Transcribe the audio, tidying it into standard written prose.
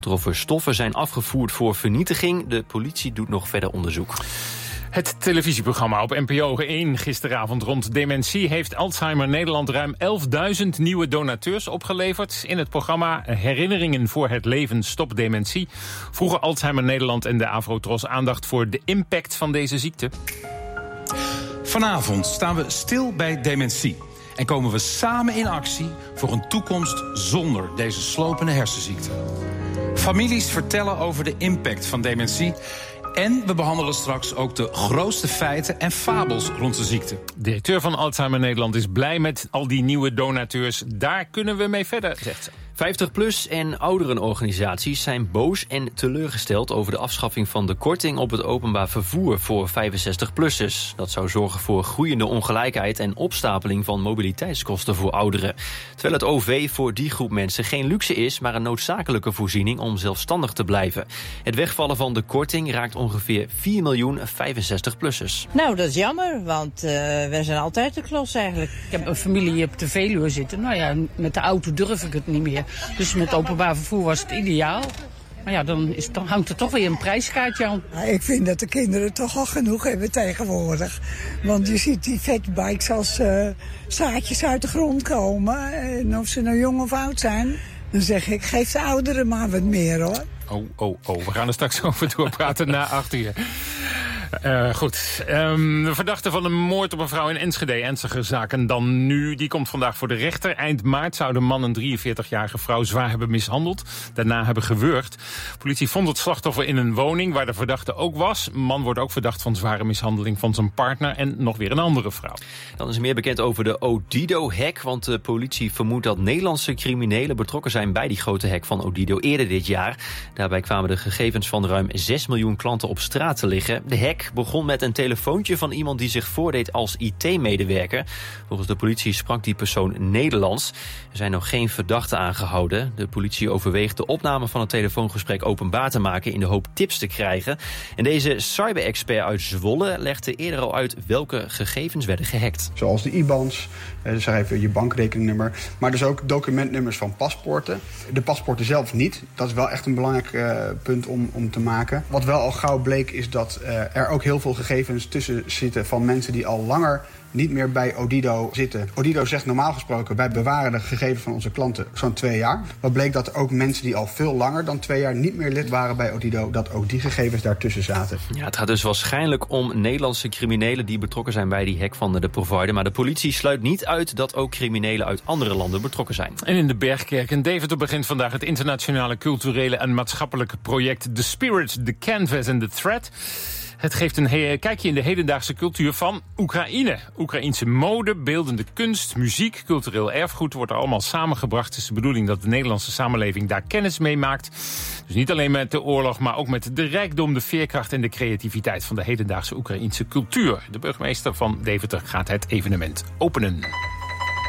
Of er stoffen zijn afgevoerd voor vernietiging. De politie doet nog verder onderzoek. Het televisieprogramma op NPO 1 gisteravond rond dementie heeft Alzheimer Nederland ruim 11.000 nieuwe donateurs opgeleverd. In het programma Herinneringen voor het leven stop dementie vroegen Alzheimer Nederland en de Avrotros aandacht voor de impact van deze ziekte. Vanavond staan we stil bij dementie en komen we samen in actie voor een toekomst zonder deze slopende hersenziekte. Families vertellen over de impact van dementie. En we behandelen straks ook de grootste feiten en fabels rond de ziekte. De directeur van Alzheimer Nederland is blij met al die nieuwe donateurs. Daar kunnen we mee verder, zegt ze. 50PLUS en ouderenorganisaties zijn boos en teleurgesteld over de afschaffing van de korting op het openbaar vervoer voor 65-plussers. Dat zou zorgen voor groeiende ongelijkheid en opstapeling van mobiliteitskosten voor ouderen. Terwijl het OV voor die groep mensen geen luxe is, maar een noodzakelijke voorziening om zelfstandig te blijven. Het wegvallen van de korting raakt ongeveer 4 miljoen 65-plussers. Nou, dat is jammer, want wij zijn altijd de klos eigenlijk. Ik heb een familie op de Veluwe zitten. Nou ja, met de auto durf ik het niet meer. Dus met openbaar vervoer was het ideaal. Maar ja, dan hangt er toch weer een prijskaartje aan. Ja, ik vind dat de kinderen toch al genoeg hebben tegenwoordig. Want je ziet die fatbikes als zaadjes uit de grond komen. En of ze nou jong of oud zijn, dan zeg ik, geef de ouderen maar wat meer, hoor. We gaan er straks over doorpraten na 8 uur. Goed. De verdachte van een moord op een vrouw in Enschede, ernstiger zaken dan nu, die komt vandaag voor de rechter. Eind maart zou de man een 43-jarige vrouw zwaar hebben mishandeld. Daarna hebben gewurgd. Politie vond het slachtoffer in een woning waar de verdachte ook was. De man wordt ook verdacht van zware mishandeling van zijn partner en nog weer een andere vrouw. Dan is meer bekend over de Odido-hack, want de politie vermoedt dat Nederlandse criminelen betrokken zijn bij die grote hack van Odido eerder dit jaar. Daarbij kwamen de gegevens van ruim 6 miljoen klanten op straat te liggen. De hack begon met een telefoontje van iemand die zich voordeed als IT-medewerker. Volgens de politie sprak die persoon Nederlands. Er zijn nog geen verdachten aangehouden. De politie overweegt de opname van het telefoongesprek openbaar te maken in de hoop tips te krijgen. En deze cyber-expert uit Zwolle legde eerder al uit welke gegevens werden gehackt. Zoals de IBAN's, dus daar even je bankrekeningnummer, maar dus ook documentnummers van paspoorten. De paspoorten zelf niet. Dat is wel echt een belangrijk punt om te maken. Wat wel al gauw bleek is dat er ook heel veel gegevens tussen zitten van mensen die al langer niet meer bij Odido zitten. Odido zegt normaal gesproken, wij bewaren de gegevens van onze klanten zo'n 2 jaar. Wat bleek dat er ook mensen die al veel langer dan 2 jaar niet meer lid waren bij Odido, dat ook die gegevens daartussen zaten. Ja, het gaat dus waarschijnlijk om Nederlandse criminelen die betrokken zijn bij die hack van de provider. Maar de politie sluit niet uit dat ook criminelen uit andere landen betrokken zijn. En in de Bergkerk in Deventer begint vandaag het internationale culturele en maatschappelijke project The Spirit, The Canvas and The Thread. Het geeft een kijkje in de hedendaagse cultuur van Oekraïne. Oekraïense mode, beeldende kunst, muziek, cultureel erfgoed wordt er allemaal samengebracht. Het is de bedoeling dat de Nederlandse samenleving daar kennis mee maakt. Dus niet alleen met de oorlog, maar ook met de rijkdom, de veerkracht en de creativiteit van de hedendaagse Oekraïense cultuur. De burgemeester van Deventer gaat het evenement openen.